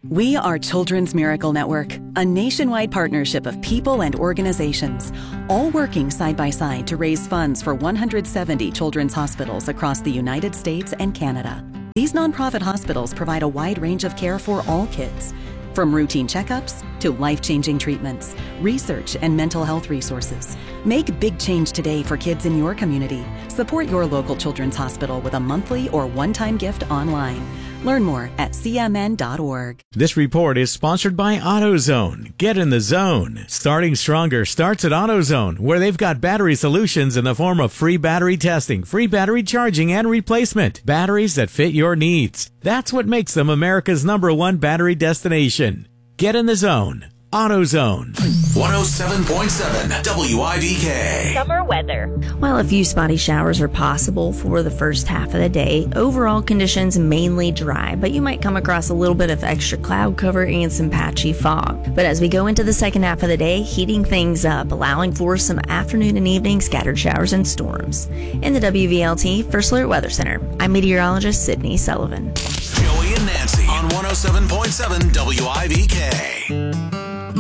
We are Children's Miracle Network, a nationwide partnership of people and organizations, all working side by side to raise funds for 170 children's hospitals across the United States and Canada. These nonprofit hospitals provide a wide range of care for all kids, from routine checkups to life-changing treatments, research, and mental health resources. Make big change today for kids in your community. Support your local children's hospital with a monthly or one-time gift online. Learn more at cmn.org. This report is sponsored by AutoZone. Get in the zone. Starting Stronger starts at AutoZone, where they've got battery solutions in the form of free battery testing, free battery charging, and replacement. Batteries that fit your needs. That's what makes them America's #1 battery destination. Get in the zone. AutoZone. 107.7 WIVK. Summer weather. While a few spotty showers are possible for the first half of the day, overall conditions mainly dry, but you might come across a little bit of extra cloud cover and some patchy fog. But as we go into the second half of the day, heating things up, allowing for some afternoon and evening scattered showers and storms. In the WVLT First Alert Weather Center, I'm meteorologist Sydney Sullivan. Joey and Nancy on 107.7 WIVK.